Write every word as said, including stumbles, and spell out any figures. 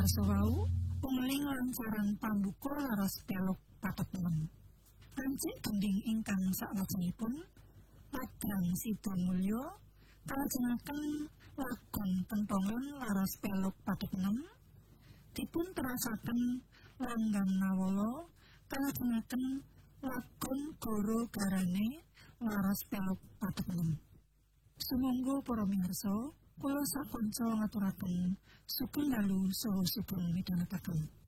pamirsa wau pungling lancaran pambuka laras pelok papat enam. Lancik gending ingkang saklajengipun Padrang Sida Mulya kalajengaken lakon pentongan laras pelok papat enam dipun terasaken Langgang Nawala kalajengaken lakon Goro Garane laras pelok papat enam. Sumangga para pamirsa, kula sakonco ngaturaken sugeng dalu saha sugeng midhangetaken.